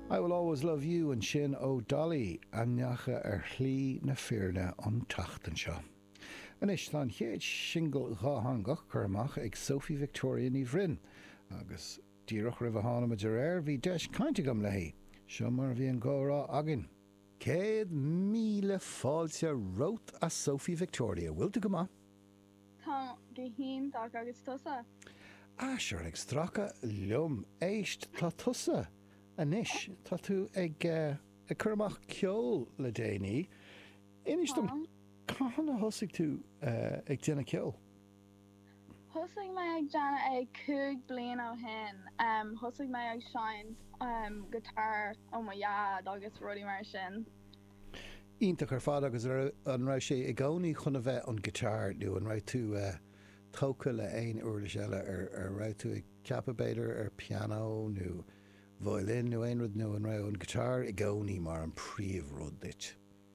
I will always love you and sin ó Dolly anneacha chlí na fearne an tachtan seo. An is tá chéad single gáhangach chumach ag Sophie Victoria ní bhrin, agus díreach ribh hána maidir bhí deis cainte gom le hí, seo mar bhí an górá agin. 100,000 fáilte wrote a Sophie Victoria. Bhfuilta go maith? Tá go hín dag agus tusa. Seir ag stracha liom éist tá tusa. Anis, tá tú ag chumach ceol le déanaí. Inis dom cána thosaigh tú ag déanana ceol? Thosaigh mé ag déanana ag 2 bliain ó shin. Thosaigh mé ag sein guitar ó mo iad agus rudí mar sin. Ionta chu fád agus an raibh sé i gcónaí chuna bheith an guitar nó an raibh tú tóca le aon uair eile ar raibh tú ag ceapabéidir ar piano nó violin nó aon rud nó an raibh an guitar i gcónaí mar an príomh rud dit.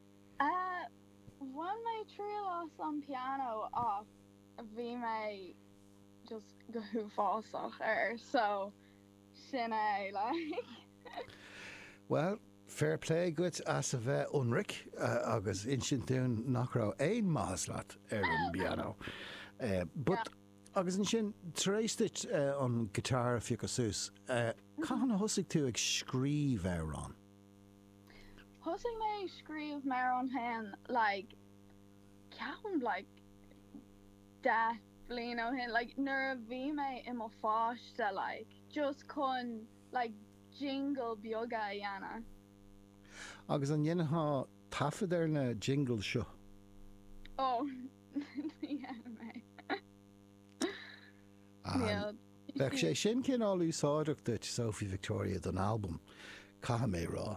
Bhain mé trialas an piano ach bhí mé just go thuúfásach so sin é like. Well, fair play gut as a bheith unric agus in sin dún nach rá éon maithas ar an piano. But agus in sin tréistit an guitar fiúcha sús. Cána thosaigh tú ag scríomh arán? Thosaigh mé scríomh mar an hen like ceann like 10 bliain ó shin, like nuair a bhí mé i mo fáiste like just chun like jingle beaga a dhéanamh. Agus an dhéanatha tafad ar na jingle seo? Oh, dhéanamh mé. Bheadh sé sin cinál úsáideachta Sophie Victoria don album Caithe mé rá.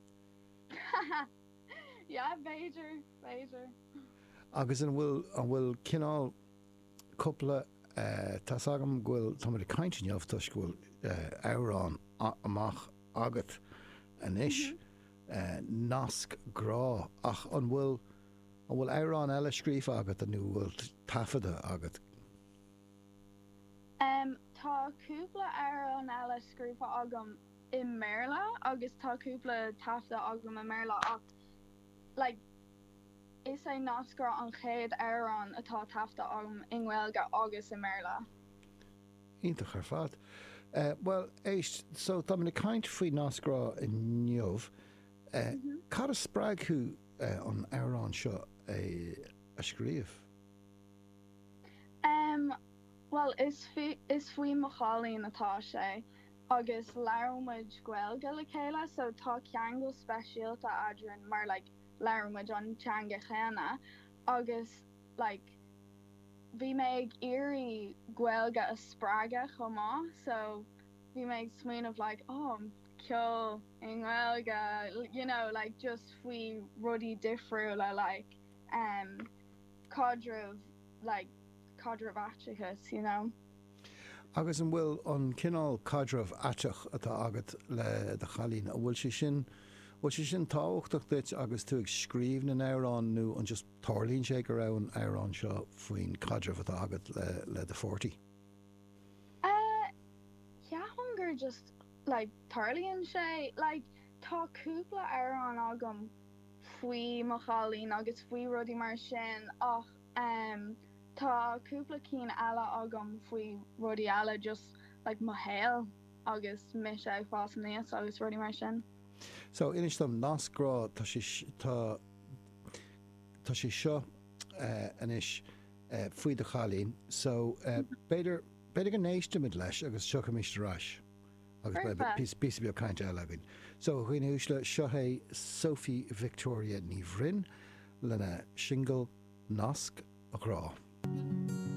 Yeah, Beidir. Agus an bhfuil cinál coppla tá agam ghfuil tá mar cainte neamhtas ghfuil amhrán amach agat anis nasc grá ach an bhfuil amhrán eile scríomh agat a nó bhfuil tafada agat. Tá cúpla amhrán eile scríofa agam I Merla agus tá cúpla tafda agam I Merla ach like is é nascar an chéad amhrán atá tafda agam in Gaeilge agus I Merla. Ionta chu fad. Well, éist, so tá mna caint faoi nascrá I Neamh. Cad a sppraigú an amhrán seo a scríomh? Well, is faoi mo chalín atá sé agus leirmuid Gaeilge le chéile, so tá ceangal speisialta adrin mar like leirmuid an teanga chéanna agus like bhí mé ag iarraí Gaeilge a sppraige chomá, so bhí mé ag smaoineamh like ceol in Gaeilge, you know, like just faoi rudí difriúla like cadreh aitachas, you know. Agus an bhfuil an cinál cadreh aiteach atá agat le de chalín a bhfuil sé sin táhachtach duit agus tú ag scríomh na amhrán nó an just tarlíonn sé go raibh an amhrán seo faoin cadreh atá agat le de 40? Hunger just like tarlíonn sé like tá cúpla amhrán agam faoi mo chalín agus faoi rudí mar sin ach tá cúpla cín eile agam faoi rudí eile just like mo héal agus mi sé fás níos agus rudí mar sin. So inis dom nascrá tá sé seo anis faoi de chalín, so beidir go néistimid leis agus seo míiste agus bí beag caint eile agin. So chuoine úsle seo é Sophie Victoria ní bhrin lena single nasc a rá.